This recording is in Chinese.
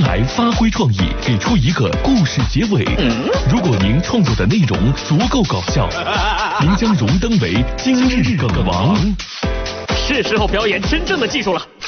台发挥创意，给出一个故事结尾。如果您创作的内容足够搞笑，您将荣登为今日梗王。 是时候表演真正的技术了。